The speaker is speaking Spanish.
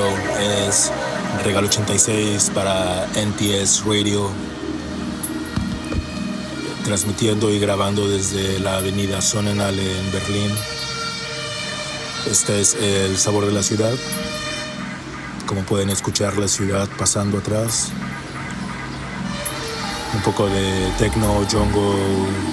es Regalo 86 para NTS Radio, transmitiendo y grabando desde la avenida Sonnenallee en Berlín. Este es el sabor de la ciudad. Como pueden escuchar, la ciudad pasando atrás. Un poco de techno, jungle,